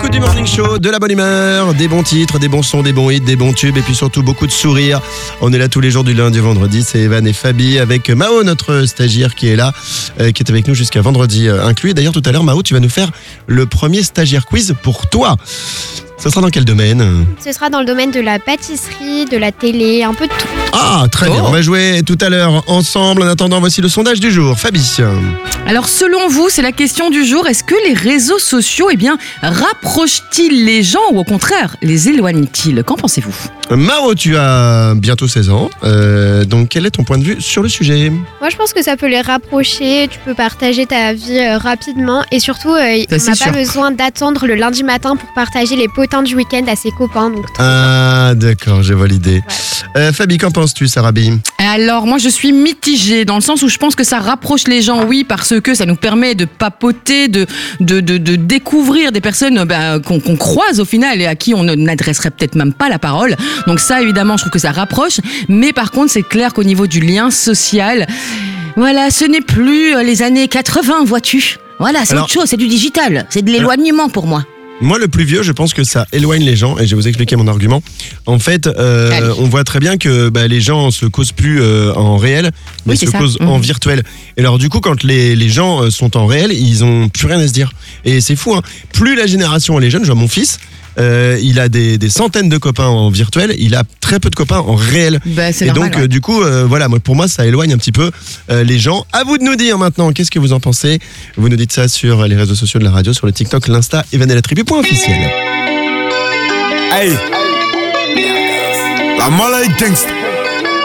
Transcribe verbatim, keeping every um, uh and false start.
l'écoute du Morning Show, de la bonne humeur, des bons titres, des bons sons, des bons hits, des bons tubes et puis surtout beaucoup de sourires. On est là tous les jours du lundi au vendredi, c'est Evan et Fabi avec Mao, notre stagiaire qui est là, euh, qui est avec nous jusqu'à vendredi euh, inclus. Et d'ailleurs tout à l'heure Mao, tu vas nous faire le premier stagiaire quiz pour toi. Ça sera dans quel domaine ? Ce sera dans le domaine de la pâtisserie, de la télé, un peu de tout. Ah, très oh. bien, on va jouer tout à l'heure ensemble. En attendant, voici le sondage du jour. Fabi. Alors, selon vous, c'est la question du jour. Est-ce que les réseaux sociaux, eh bien, rapprochent-ils les gens ou au contraire, les éloignent-ils ? Qu'en pensez-vous ? Mao, tu as bientôt seize ans. Euh, donc, quel est ton point de vue sur le sujet ? Moi, je pense que ça peut les rapprocher. Tu peux partager ta vie euh, rapidement. Et surtout, euh, on n'a pas besoin d'attendre le lundi matin pour partager les potins du week-end à ses copains. Donc, ah, d'accord, je vois l'idée. Ouais. Euh, Fabi, qu'en penses-tu, Sarabi ? Alors, moi, je suis mitigée dans le sens où je pense que ça rapproche les gens, oui, parce que ça nous permet de papoter, de, de, de, de découvrir des personnes bah, qu'on, qu'on croise au final et à qui on n'adresserait peut-être même pas la parole. Donc ça, évidemment, je trouve que ça rapproche. Mais par contre, c'est clair qu'au niveau du lien social, voilà, ce n'est plus les années quatre-vingts, vois-tu. Voilà, c'est Alors, autre chose, c'est du digital, c'est de l'éloignement pour moi. Moi, le plus vieux, je pense que ça éloigne les gens, et je vais vous expliquer mon argument. En fait, euh, on voit très bien que bah, les gens se causent plus euh, en réel, mais oui, se ça. causent mmh. en virtuel. Et alors, du coup, quand les, les gens sont en réel, ils ont plus rien à se dire. Et c'est fou, hein. Plus la génération elle est jeune, je vois mon fils, euh, il a des, des centaines de copains en virtuel, il a très peu de copains en réel. Bah, c'est et normal, donc, ouais. euh, du coup, euh, voilà, moi, pour moi, ça éloigne un petit peu euh, les gens. À vous de nous dire maintenant, qu'est-ce que vous en pensez ? Vous nous dites ça sur les réseaux sociaux de la radio, sur le TikTok, l'Insta, Evan et la tribu, point officiel. Hey, la Malay Gangsta.